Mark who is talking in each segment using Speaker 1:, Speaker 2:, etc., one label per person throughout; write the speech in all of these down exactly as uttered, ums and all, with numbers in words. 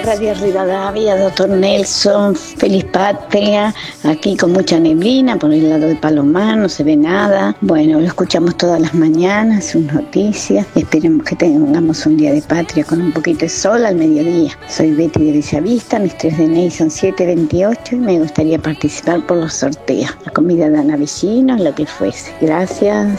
Speaker 1: Radio Rivadavia, doctor Nelson, feliz patria, aquí con mucha neblina por el lado de Palomar, no se ve nada. Bueno, lo escuchamos todas las mañanas, sus noticias, esperemos que tengamos un día de patria con un poquito de sol al mediodía. Soy Betty de Bellavista, mis tres D N I son siete veintiocho y me gustaría participar por los sorteos. La comida de Ana Vecino, lo que fuese. Gracias.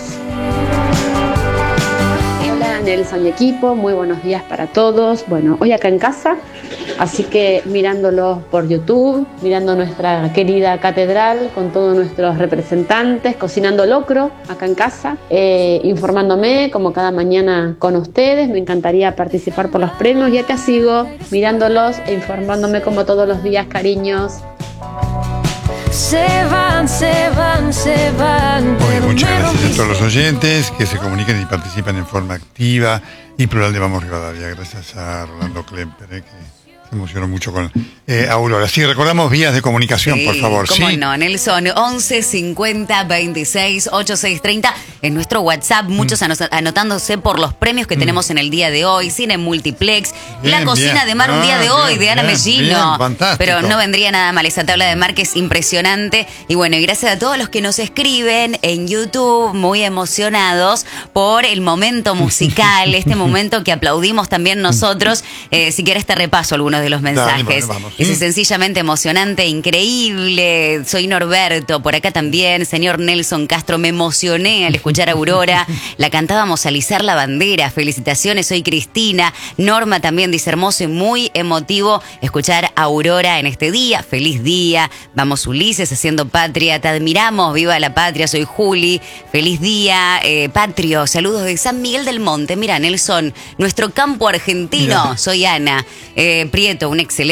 Speaker 2: Nelson y equipo, muy buenos días para todos. Bueno, hoy acá en casa, así que mirándolos por YouTube, mirando nuestra querida catedral con todos nuestros representantes, cocinando locro acá en casa, eh, informándome como cada mañana con ustedes. Me encantaría participar por los premios y acá sigo mirándolos e informándome como todos los días, cariños.
Speaker 3: Se van, se van, se van.
Speaker 4: Bueno, muchas gracias a todos los oyentes que se comunican y participan en forma activa y plural de Vamos Rivadavia. Gracias a Rolando Klemper, eh, que se emocionó mucho con eh, Aurora. Sí, recordamos vías de comunicación,
Speaker 5: sí,
Speaker 4: por favor.
Speaker 5: ¿Cómo
Speaker 4: sí,
Speaker 5: no? Nelson, once cincuenta veintiséis ochenta y seis treinta. En nuestro WhatsApp, muchos mm. anotándose por los premios que mm. tenemos en el día de hoy. Cine Multiplex, bien, La Cocina bien. de Mar, un día de ah, hoy, bien, de Ana bien, Mellino.
Speaker 4: Bien,
Speaker 5: pero no vendría nada mal esa tabla de mar, que es impresionante. Y bueno, y gracias a todos los que nos escriben en YouTube, muy emocionados por el momento musical, este momento que aplaudimos también nosotros. Eh, si querés te repaso algunos de los mensajes. Dale, bueno, vamos, ¿sí? Es sencillamente emocionante, increíble. Soy Norberto, por acá también. Señor Nelson Castro, me emocioné al escuchar a Aurora. La cantábamos al izar la bandera. Felicitaciones, soy Cristina. Norma también dice, hermoso y muy emotivo escuchar a Aurora en este día. Feliz día. Vamos Ulises, haciendo patria. Te admiramos, viva la patria. Soy Juli. Feliz día, eh, patrio. Saludos de San Miguel del Monte. Mira, Nelson, nuestro campo argentino. Mira. Soy Ana. Eh, Prieto, un excelente